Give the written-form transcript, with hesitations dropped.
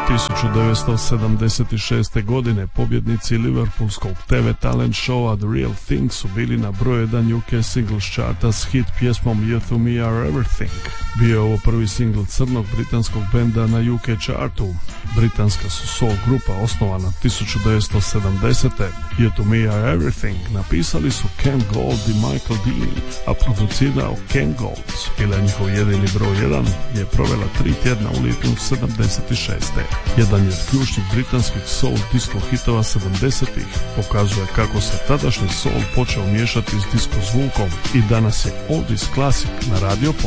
1976. godine pobjednici liverpoolskog TV talent showa The Real Thing su bili na broj 1 UK singles charta s hit pjesmom You To Me Are Everything. Bio je ovo prvi singl crnog britanskog benda na UK chartu. Britanska su soul grupa osnovana 1970. You To Me Are Everything napisali su Ken Gold i Michael Dean, a producirao Ken Gold. Bila je njihov jedini broj 1, je provela 3 tjedna u lipnju 76. Jedan je od ključnih britanskih soul disco hitova 70-ih, pokazuje kako se tadašnji soul počeo miješati s disco zvukom i danas je oldies klasik na Radio